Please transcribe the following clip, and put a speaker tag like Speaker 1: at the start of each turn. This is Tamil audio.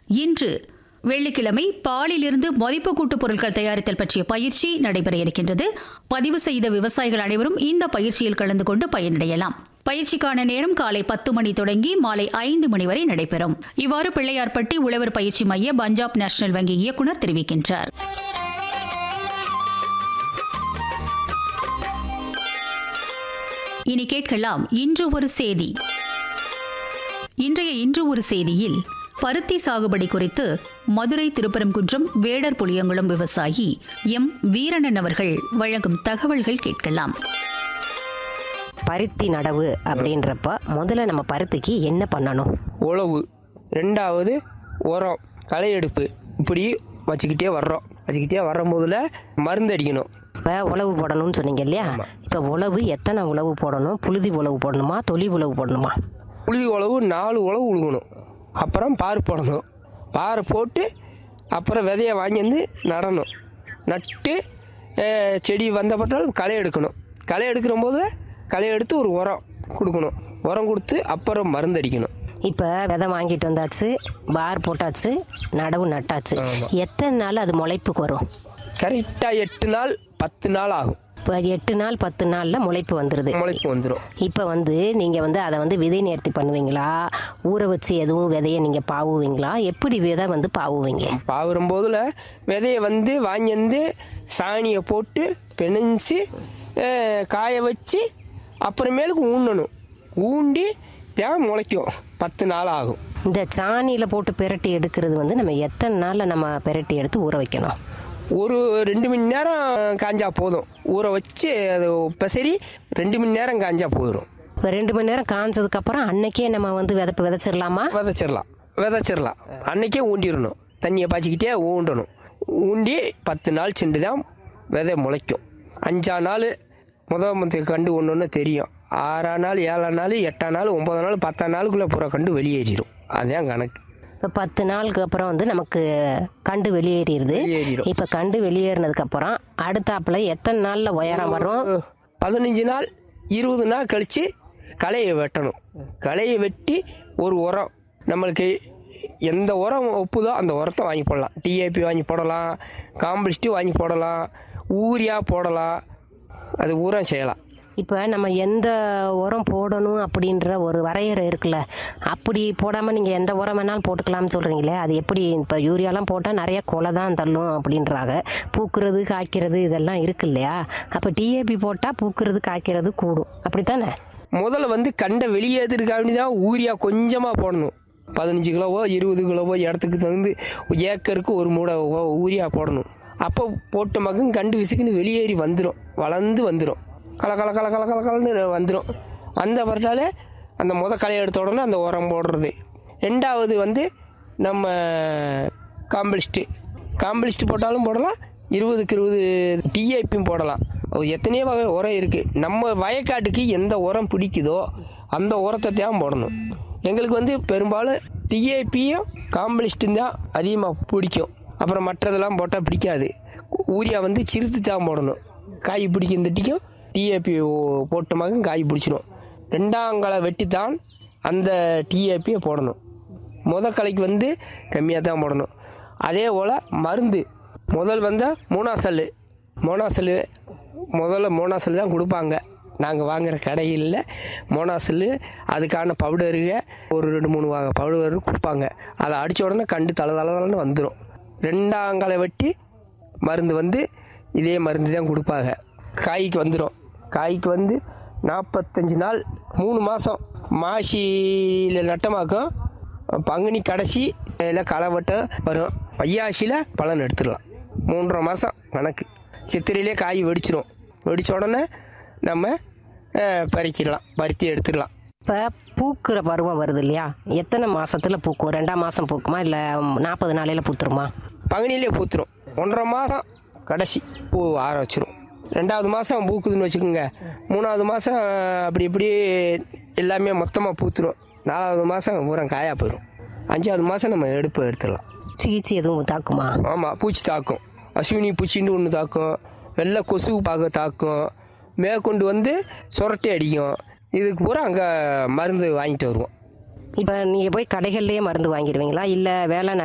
Speaker 1: இன்று வெள்ளிக்கிழமை பாலிலிருந்து மதிப்பு கூட்டு பொருட்கள் தயாரித்தல் பற்றிய பயிற்சி நடைபெற இருக்கின்றது. பதிவு செய்த விவசாயிகள் அனைவரும் இந்த பயிற்சியில் கலந்து கொண்டு பயனடையலாம். பயிற்சிக்கான நேரம் காலை 10 மணி தொடங்கி மாலை 5 மணி வரை நடைபெறும். இவ்வாறு பிள்ளையார்பட்டி உழவர் பயிற்சி மைய பஞ்சாப் நேஷனல் வங்கி இயக்குநர் தெரிவிக்கின்றார். இனி கேட்கலாம் இன்று ஒரு செய்தி. இன்றைய இன்று ஒரு செய்தியில் பருத்தி சாகுபடி குறித்து மதுரை திருப்பரங்குன்றம் வேடர் புளியங்குளம் விவசாயி எம் வீரண்ணன் அவர்கள் வழங்கும் தகவல்கள் கேட்கலாம்.
Speaker 2: பருத்தி நடவு அப்படின்றப்ப முதல்ல நம்ம பருத்திக்கு என்ன பண்ணணும்?
Speaker 3: உழவு, ரெண்டாவது உரம், களை எடுப்பு, இப்படி வச்சுக்கிட்டே வர்றோம் போதில் மருந்து அடிக்கணும்.
Speaker 2: இப்போ உழவு போடணும்னு சொன்னீங்க இல்லையா? இப்போ உழவு எத்தனை உழவு போடணும்? புழுதி உழவு போடணுமா, தொலி உழவு போடணுமா?
Speaker 3: புழுதி உழவு 4 உழவு உழுகணும். அப்புறம் பார் போடணும். பார் போட்டு அப்புறம் விதையை வாங்கி வந்து நடணும். நட்டு செடி வந்தப்பட்டாலும் களை எடுக்கணும். களை எடுக்கிற போது களை எடுத்து ஒரு உரம் கொடுக்கணும். உரம் கொடுத்து அப்புறம் மருந்து அடிக்கணும்.
Speaker 2: இப்போ விதை வாங்கிட்டு வந்தாச்சு, பார் போட்டாச்சு, நடவு நட்டாச்சு. எத்தனை நாள் அது முளைப்புக்கு வரும்?
Speaker 3: கரெக்டாக 8 நாள் 10 நாள் ஆகும்.
Speaker 2: இப்போ 8 நாள் 10 நாளில் முளைப்பு வந்துடும். இப்போ நீங்கள் அதை விதை நேர்த்தி பண்ணுவீங்களா? ஊற வச்சு எதுவும் விதையை நீங்கள் பாவுவீங்களா? எப்படி விதை பாவுவீங்க?
Speaker 3: பாவுற போதில் விதையை வாங்கி வந்து சாணியை போட்டு பிணைஞ்சி காய வச்சு அப்புறமேலுக்கு ஊண்டணும். ஊண்டி தேவை முளைக்கும். 10 நாள் ஆகும்.
Speaker 2: இந்த சாணியில் போட்டு பிரட்டி எடுக்கிறது நம்ம எத்தனை நாளில் நம்ம பிரட்டி எடுத்து ஊற வைக்கணும்?
Speaker 3: ஒரு 2 மணி நேரம் காஞ்சா போதும். ஊற வச்சு அது பெசரி 2 மணி நேரம் காஞ்சா போயிடும்.
Speaker 2: இப்போ 2 மணி நேரம் காஞ்சதுக்கப்புறம் அன்னைக்கே நம்ம விதைச்சிடலாமா?
Speaker 3: விதைச்சிடலாம். அன்னைக்கே ஊண்டிடணும். தண்ணியை பாய்ச்சிக்கிட்டே ஊண்டணும். ஊண்டி 10 நாள் சென்று தான் விதை முளைக்கும். 5ஆம் நாள் முதல் கண்டு ஒன்று தெரியும். 6ஆம் நாள் 7ஆம் நாள் 8ஆம் நாள் 9ஆம் நாள் 10ஆம் நாளுக்குள்ளே பூரா கண்டு வெளியேறிடும். அதுதான் கணக்கு.
Speaker 2: இப்போ 10 நாளுக்கு அப்புறம் நமக்கு கண்டு வெளியேறிடுது. இப்போ கண்டு வெளியேறினதுக்கப்புறம் அடுத்தாப்புல எத்தனை நாளில் உயரம் வரும்?
Speaker 3: 15 நாள் 20 நாள் கழித்து களையை வெட்டணும். களையை வெட்டி ஒரு உரம், நம்மளுக்கு எந்த உரம் ஒப்புதோ அந்த உரத்தை வாங்கி போடலாம். டிஏபி வாங்கி போடலாம், காம்பஸ்ட்டு வாங்கி போடலாம், யூரியா போடலாம். அது உரம் செய்யலாம்.
Speaker 2: இப்போ நம்ம எந்த உரம் போடணும் அப்படின்ற ஒரு வரையறை இருக்குல்ல, அப்படி போடாமல் நீங்கள் எந்த உரம் வேணாலும் போட்டுக்கலாம்னு சொல்கிறீங்களே, அது எப்படி? இப்போ யூரியாலாம் போட்டால் நிறைய கொலை தான் தள்ளும் அப்படின்றாங்க. பூக்கிறது காய்க்கிறது இதெல்லாம் இருக்கு இல்லையா? அப்போ டிஏபி போட்டால் பூக்கிறது காய்க்கிறது கூடும், அப்படித்தானே?
Speaker 3: முதல்ல கண்டை வெளியேற்றுறதுக்காண்டி தான் யூரியா கொஞ்சமாக போடணும். 15 கிலோவோ 20 கிலோவோ இடத்துக்கு தகுந்து ஏக்கருக்கு ஒரு மூடை யூரியா போடணும். அப்போ போட்ட மகன் கண்டு விசுக்குன்னு வெளியேறி வந்துடும். வளர்ந்து வந்துடும். கலன்னு வந்துடும். அந்த வரட்டாலே அந்த களையை எடுத்த உடனே அந்த உரம் போடுறது. ரெண்டாவது நம்ம காம்பலிஸ்ட்டு போட்டாலும் போடலாம். 20க்கு 20 டிஏபியும் போடலாம். எத்தனையோ வகை உரம் இருக்குது. நம்ம வயக்காட்டுக்கு எந்த உரம் பிடிக்குதோ அந்த உரத்தை தான் போடணும். எங்களுக்கு பெரும்பாலும் டிஏபியும் காம்பலிஸ்ட்டும் தான் அதிகமாக பிடிக்கும். அப்புறம் மற்றதெல்லாம் போட்டால் பிடிக்காது. யூரியா சிறுத்து தான் போடணும். காய் பிடிக்கும். தட்டிக்கும் டிஏபி போட்டமாக காய் பிடிச்சிடும். 2ஆம் களை வெட்டித்தான் அந்த டிஏபியை போடணும். களைக்கு கம்மியாக தான் போடணும். அதே போல் மருந்து முதல் மோனாசல் முதல்ல மோனாசல் தான் கொடுப்பாங்க. நாங்கள் வாங்குகிற கடையில் மோனாசல் அதுக்கான பவுடருங்க ஒரு 2-3 வகை பவுடர் கொடுப்பாங்க. அதை அடித்த உடனே கண்டு தளன்னு வந்துடும். 2ஆம் களை வெட்டி மருந்து இதே மருந்து தான் கொடுப்பாங்க. காய்க்கு வந்துடும். காய்க்கு 45 நாள் 3 மாதம் மாசியில் நட்டமாக்கும். பங்குனி கடைசி இல்லை களை வெட்டம் வரும். வையாசியில் பலன் எடுத்துடலாம். 3.5 மாதம் கணக்கு. சித்திரையிலே காய் வெடிச்சிடும். வெடித்த உடனே நம்ம பறிக்கிடலாம், பருத்தி எடுத்துடலாம்.
Speaker 2: இப்போ பூக்கிற பருவம் வருது இல்லையா? எத்தனை மாதத்தில் பூக்கும்? 2ஆம் மாதம் பூக்குமா இல்லை 40 நாளையில் பூத்துருமா?
Speaker 3: பங்குனியிலே பூத்துரும். 1.5 மாதம் கடைசி பூ ஆற வச்சிரும். 2ஆவது மாதம் பூக்குதுன்னு வச்சுக்கோங்க. 3ஆவது மாதம் அப்படி இப்படி எல்லாமே மொத்தமாக பூத்துரும். 4ஆவது மாதம் பூரா காயாக போயிடும். 5ஆவது மாதம் நம்ம எடுத்துடலாம்.
Speaker 2: சிகிச்சை எதுவும் தாக்குமா?
Speaker 3: ஆமாம், பூச்சி தாக்கும். அஸ்வினி பூச்சின்னு ஒன்று தாக்கும். வெள்ளை கொசு தாக்கும். மேற்கொண்டு சுரட்டி அடிக்கும். இதுக்கு பூரா அங்கே மருந்து வாங்கிட்டு வருவோம்.
Speaker 2: இப்போ நீங்கள் போய் கடைகள்லேயே மருந்து வாங்கிடுவீங்களா இல்லை வேலை